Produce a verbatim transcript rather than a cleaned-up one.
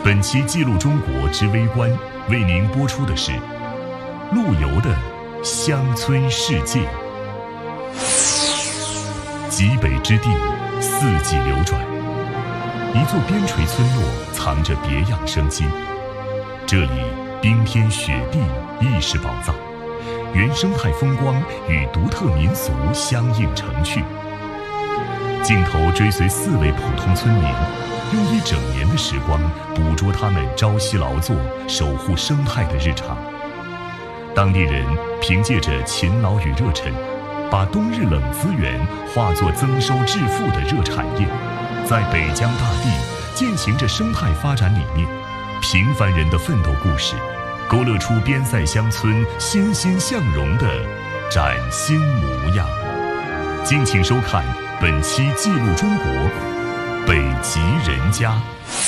本期记录中国之微观为您播出的是陆游的乡村世界。极北之地，四季流转，一座边陲村落藏着别样生机。这里冰天雪地亦是宝藏，原生态风光与独特民俗相映成趣。镜头追随四位普通村民，用一整年的时光捕捉他们朝夕劳作、守护生态的日常。当地人凭借着勤劳与热忱，把冬日冷资源化作增收致富的热产业，在北疆大地践行着生态发展理念。平凡人的奋斗故事，勾勒出边塞乡村欣欣向荣的崭新模样。敬请收看本期《记录中国北极人家》。